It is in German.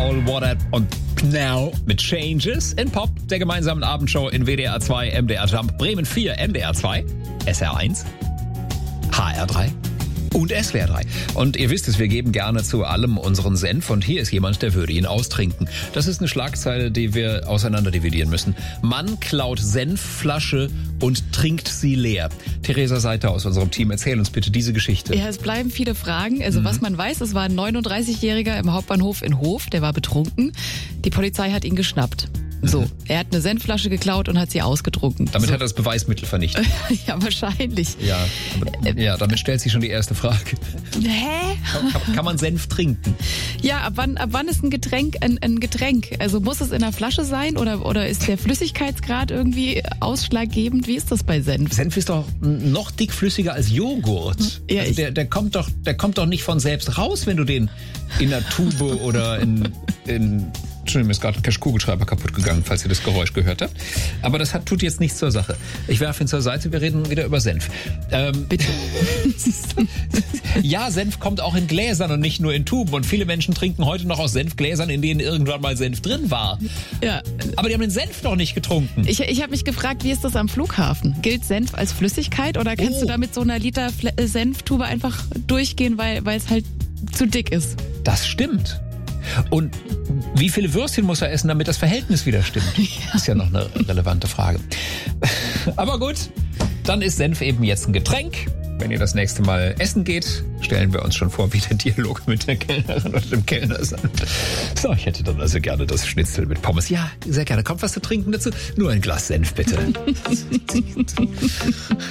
Paul Water und Now mit Changes in Pop, der gemeinsamen Abendshow in WDR 2, MDR Jump, Bremen 4, MDR 2, SR 1, HR 3 und SWR 3. Und ihr wisst es, wir geben gerne zu allem unseren Senf und hier ist jemand, der würde ihn austrinken. Das ist eine Schlagzeile, die wir auseinanderdividieren müssen. Mann klaut Senfflasche und trinkt sie leer. Theresa Seiter aus unserem Team, erzähl uns bitte diese Geschichte. Ja, es bleiben viele Fragen. Also was man weiß, es war ein 39-Jähriger im Hauptbahnhof in Hof, der war betrunken. Die Polizei hat ihn geschnappt. So, er hat eine Senfflasche geklaut und hat sie ausgetrunken. Damit so. hat er das Beweismittel vernichtet. Ja, wahrscheinlich. Ja, damit stellt sich schon die erste Frage. Hä? Kann man Senf trinken? Ja, ab wann ist ein Getränk ein Getränk? Also muss es in der Flasche sein oder ist der Flüssigkeitsgrad irgendwie ausschlaggebend? Wie ist das bei Senf? Senf ist doch noch dickflüssiger als Joghurt. Ja, also der kommt doch nicht von selbst raus, wenn du den in einer Tube oder in Entschuldigung, mir ist gerade ein Kugelschreiber kaputt gegangen, falls ihr das Geräusch gehört habt. Aber das tut jetzt nichts zur Sache. Ich werfe ihn zur Seite, wir reden wieder über Senf. Bitte. Ja, Senf kommt auch in Gläsern und nicht nur in Tuben. Und viele Menschen trinken heute noch aus Senfgläsern, in denen irgendwann mal Senf drin war. Ja. Aber die haben den Senf noch nicht getrunken. Ich habe mich gefragt, wie ist das am Flughafen? Gilt Senf als Flüssigkeit oder kannst du da mit so einer Liter Senftube einfach durchgehen, weil es halt zu dick ist? Das stimmt. Und wie viele Würstchen muss er essen, damit das Verhältnis wieder stimmt? Ja. Ist ja noch eine relevante Frage. Aber gut, dann ist Senf eben jetzt ein Getränk. Wenn ihr das nächste Mal essen geht, stellen wir uns schon vor, wie der Dialog mit der Kellnerin oder dem Kellner ist. So, ich hätte dann also gerne das Schnitzel mit Pommes. Ja, sehr gerne. Kommt was zu trinken dazu? Nur ein Glas Senf, bitte.